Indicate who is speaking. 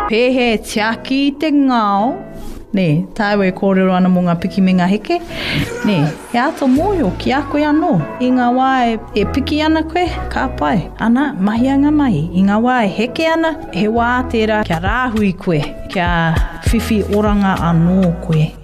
Speaker 1: Pehe tiaki I te ngao. Ne, tāu e kōrero ana mō ngā piki me ngā heke. Ne, he ato mōio ki a koe anō. I ngā wā e piki ana koe, ka pai. Ana, mahi anga mahi. I ngā wā e heke ana, he wā tērā kia rāhui koe, kia whiwhi oranga anō koe.